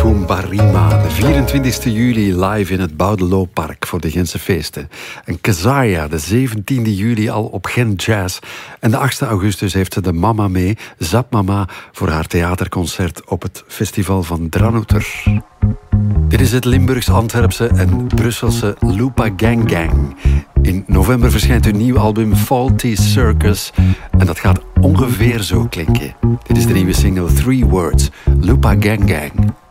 Barima, de 24 juli live in het Boudelooppark voor de Gentse feesten. En Kazaya, de 17 juli al op Gent Jazz. En de 8 augustus heeft ze de mama mee, Zap Mama, voor haar theaterconcert op het festival van Dranouter. Dit is het Limburgs, Antwerpse en Brusselse Lupa Gang Gang. In november verschijnt hun nieuw album Faulty Circus. En dat gaat ongeveer zo klinken. Dit is de nieuwe single 3 Words, Lupa Gang Gang.